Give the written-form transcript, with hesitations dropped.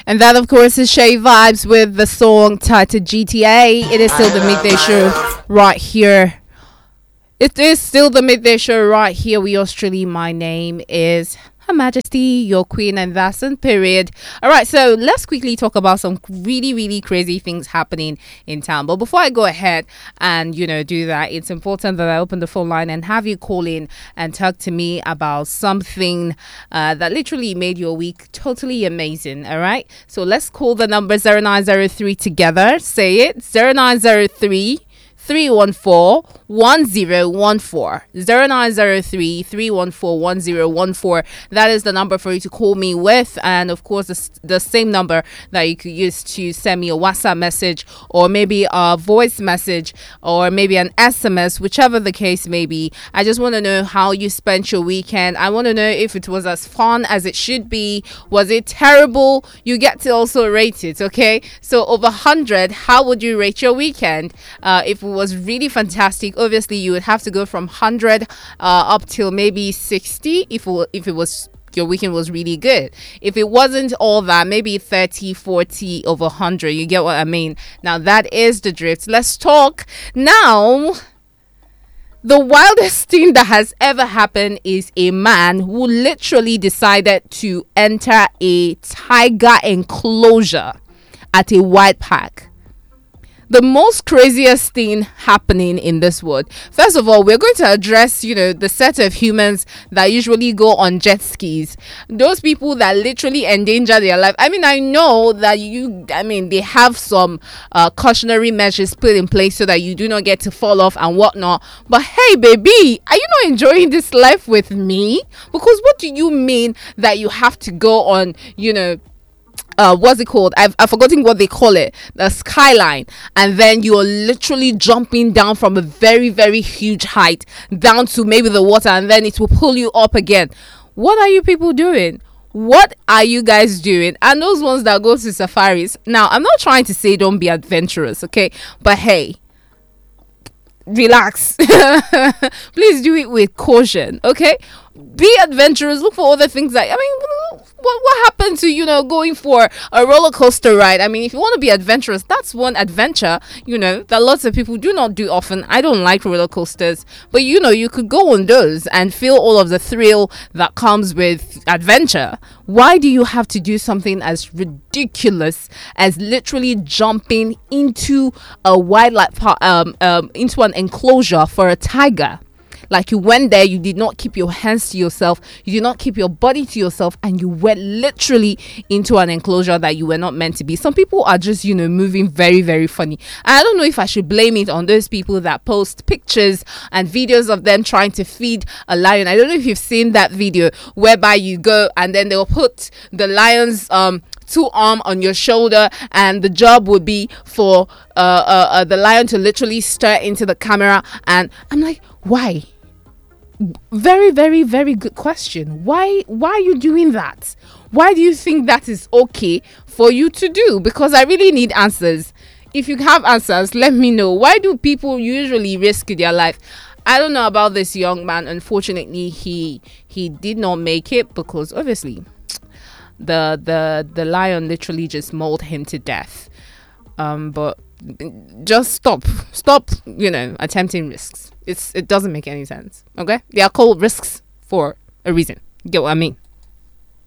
And that, of course, is Shay Vibes with the song titled GTA. It is still the midday show right here. It is still the midday show right here. We Australia. My name is Her Majesty, your queen, and that's in period. All right, so let's quickly talk about some really, really crazy things happening in town. But before I go ahead and, do that, it's important that I open the phone line and have you call in and talk to me about something that literally made your week totally amazing. All right, so let's call the number 0903 together. Say it, 0903 314 1014 0903 314 1014. That is the number for you to call me with, and of course the same number that you could use to send me a WhatsApp message or maybe a voice message or maybe an SMS, whichever the case may be. I just want to know how you spent your weekend. I want to know if it was as fun as it should be. Was it terrible? You get to also rate it, okay? So over 100, how would you rate your weekend? If it was really fantastic, obviously you would have to go from 100 up till maybe 60 if it was your weekend was really good. If it wasn't all that, maybe 30, 40 over 100. You get what I mean? Now that is the drift. Let's talk now. The wildest thing that has ever happened is a man who literally decided to enter a tiger enclosure at a white park. The most craziest thing happening in this world. First of all, we're going to address, the set of humans that usually go on jet skis. Those people that literally endanger their life. I mean, I know that they have some cautionary measures put in place so that you do not get to fall off and whatnot. But hey, baby, are you not enjoying this life with me? Because what do you mean that you have to go on, what's it called? I've forgotten what they call it. The skyline. And then you're literally jumping down from a very, very huge height down to maybe the water, and then it will pull you up again. What are you people doing? What are you guys doing? And those ones that go to safaris. Now, I'm not trying to say don't be adventurous, okay? But hey, relax. Please do it with caution, okay? Be adventurous. Look for other things what happened to going for a roller coaster ride? I mean, if you want to be adventurous, that's one adventure that lots of people do not do often. I don't like roller coasters, but you could go on those and feel all of the thrill that comes with adventure. Why do you have to do something as ridiculous as literally jumping into a wildlife into an enclosure for a tiger? Like, you went there, you did not keep your hands to yourself, you did not keep your body to yourself, and you went literally into an enclosure that you were not meant to be. Some people are just, moving very, very funny. And I don't know if I should blame it on those people that post pictures and videos of them trying to feed a lion. I don't know if you've seen that video whereby you go and then they'll put the lion's two arm on your shoulder, and the job would be for the lion to literally stare into the camera. And I'm like, why? Very, very, very good question. Why are you doing that? Why do you think that is okay for you to do? Because I really need answers. If you have answers, let me know. Why do people usually risk their life? I don't know about this young man. Unfortunately, he did not make it because obviously the lion literally just mauled him to death. But just stop attempting risks. It doesn't make any sense. Okay, they are called risks for a reason. You get what I mean?